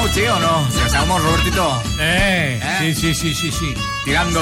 sí o no? ¿Si casamos, Robertito? Sí. Tirando